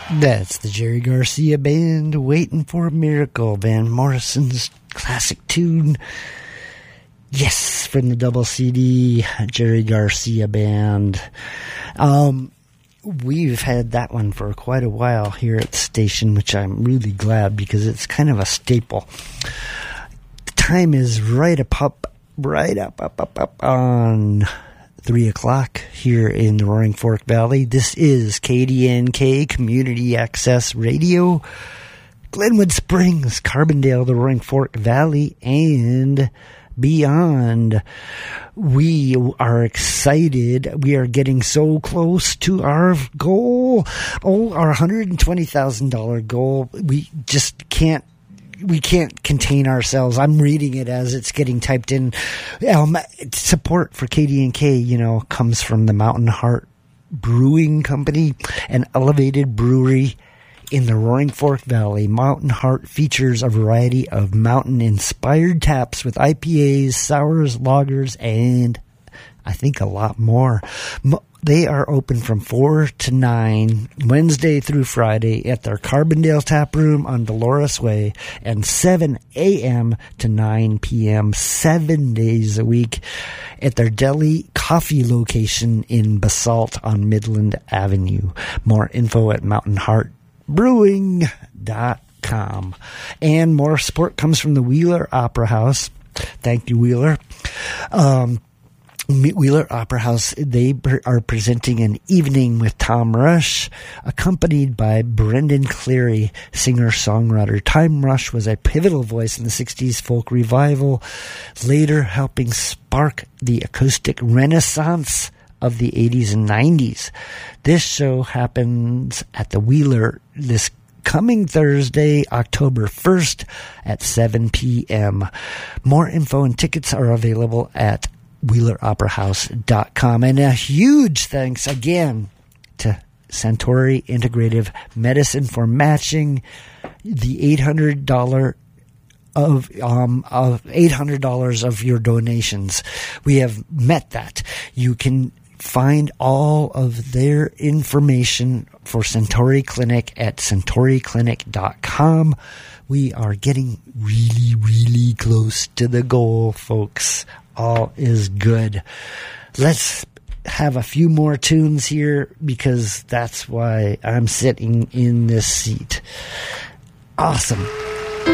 That's the Jerry Garcia Band, Waiting for a Miracle, Van Morrison's classic tune. Yes, from the double CD, Jerry Garcia Band. We've had that one for quite a while here at the station, which I'm really glad because it's kind of a staple. The time is right up on 3 o'clock here in the Roaring Fork Valley. This is KDNK Community Access Radio, Glenwood Springs, Carbondale, the Roaring Fork Valley, and beyond. We are excited. We are getting so close to our goal. Our $120,000 goal. We can't contain ourselves. I'm reading it as it's getting typed in. Support for KDNK, comes from the Mountain Heart Brewing Company, an elevated brewery in the Roaring Fork Valley. Mountain Heart features a variety of mountain-inspired taps with IPAs, sours, lagers, and I think a lot more. They are open from 4 to 9, Wednesday through Friday at their Carbondale Tap Room on Dolores Way, and 7 a.m. to 9 p.m. 7 days a week at their Deli Coffee location in Basalt on Midland Avenue. More info at mountainheartbrewing.com. And more support comes from the Wheeler Opera House. Thank you, Wheeler. Wheeler Opera House, they are presenting an evening with Tom Rush, accompanied by Brendan Cleary, singer-songwriter. Tom Rush was a pivotal voice in the 60s folk revival, later helping spark the acoustic renaissance of the 80s and 90s. This show happens at the Wheeler this coming Thursday, October 1st at 7 p.m. More info and tickets are available at WheelerOperaHouse.com. And a huge thanks again to Centauri Integrative Medicine for matching the $800 of your donations. We have met that. You can find all of their information for Centauri Clinic at CentauriClinic.com. We are getting really, really close to the goal, folks. All is good. Let's have a few more tunes here because that's why I'm sitting in this seat. Awesome.